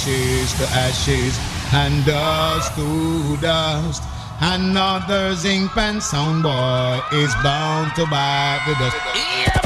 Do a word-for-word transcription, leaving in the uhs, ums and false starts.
ashes to ashes, and dust to dust. Another zinc pen sound boy is bound to bite the dust. Yeah,